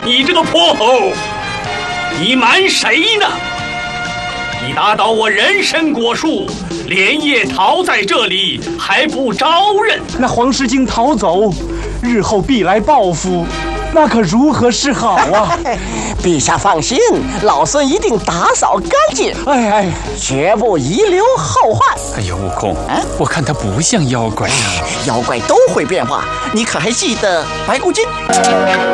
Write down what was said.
你这个泼猴，你瞒谁呢？你打倒我人参果树，连夜逃在这里，还不招认？ 那黄狮精逃走，日后必来报复，那可如何是好啊？ 陛下放心，老孙一定打扫干净，绝不遗留后患。 哎呀，悟空，我看他不像妖怪啊。 妖怪都会变化，你可还记得白骨精？